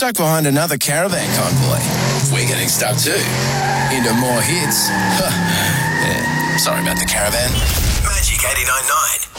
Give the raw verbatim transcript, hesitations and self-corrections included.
stuck behind another caravan convoy. We're getting stuck too. Into more hits. yeah, sorry about the caravan. Magic eighty-nine point nine.